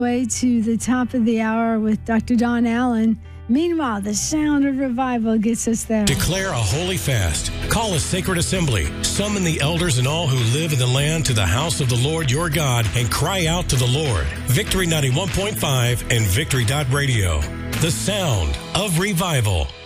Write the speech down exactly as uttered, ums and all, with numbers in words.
Way to the top of the hour with Doctor Don Allen. Meanwhile, the sound of revival gets us there. Declare a holy fast. Call a sacred assembly. Summon the elders and all who live in the land to the house of the Lord your God and cry out to the Lord. Victory ninety-one point five and victory dot radio. The sound of revival.